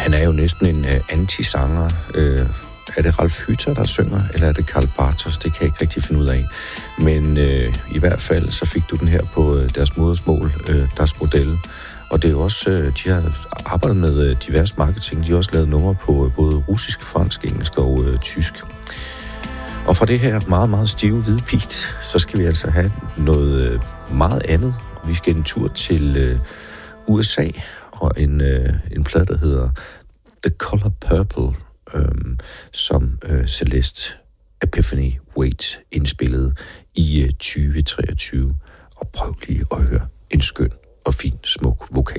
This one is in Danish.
Han er jo næsten en anti-sanger. Er det Ralf Hütter, der synger, eller er det Karl Bartos? Det kan jeg ikke rigtig finde ud af. Men i hvert fald, så fik du den her på deres modersmål, deres model. Og det er jo også, de har arbejdet med divers marketing. De har også lavet numre på både russisk, fransk, engelsk og tysk. Og fra det her meget, meget stive hvide beat, så skal vi altså have noget meget andet. Vi skal en tur til USA og en plade, der hedder The Color Purple, som Celeste Epiphany Waits indspillede i 2023. Og prøv lige at høre en skøn og fin, smuk vokal.